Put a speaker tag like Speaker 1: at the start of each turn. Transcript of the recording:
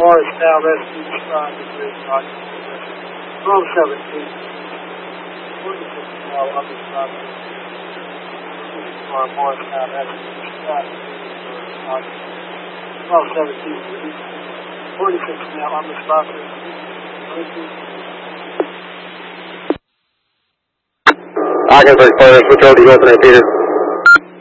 Speaker 1: Morristown Rescue responding to 1217. 46 now on this property. For Morristown Rescue responding to 1217. 46 now on this property.
Speaker 2: I can break forward, switch over to you, open it, Peter.